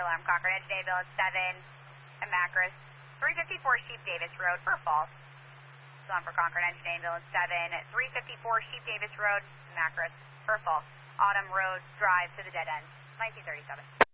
alarm, Concord, Engineering Village 7, and Macris, 354 Sheep Davis Road for false. Alarm for Concord, Engineering Village 7, 354 Sheep Davis Road, Macris for false. Autumn Road Drive to the dead end, 1937.